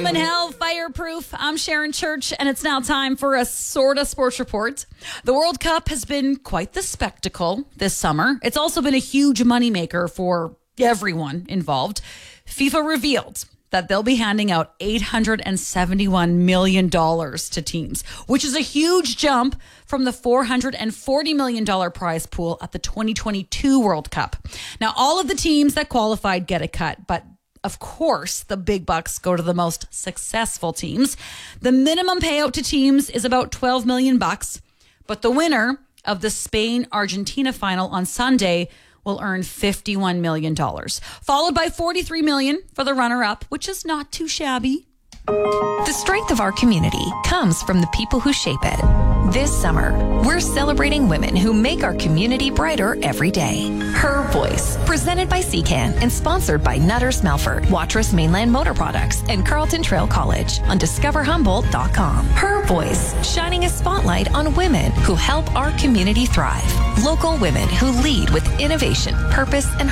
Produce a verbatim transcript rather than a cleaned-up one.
home in hell, fireproof. I'm Sharon Church, and it's now time for a sorta sports report. The World Cup has been quite the spectacle this summer. It's also been a huge moneymaker for everyone involved. FIFA revealed that they'll be handing out eight hundred seventy-one million dollars to teams, which is a huge jump from the four hundred forty million dollars prize pool at the twenty twenty-two World Cup. Now, all of the teams that qualified get a cut, but of course, the big bucks go to the most successful teams. The minimum payout to teams is about twelve million bucks, but the winner of the Spain-Argentina final on Sunday will earn fifty-one million dollars, followed by forty-three million dollars for the runner-up, which is not too shabby. The strength of our community comes from the people who shape it. This summer, we're celebrating women who make our community brighter every day. Her Voice, presented by C C A N and sponsored by Nutters Melford, Watrous Mainland Motor Products, and Carleton Trail College on discover humboldt dot com. Her Voice, shining a spotlight on women who help our community thrive. Local women who lead with innovation, purpose, and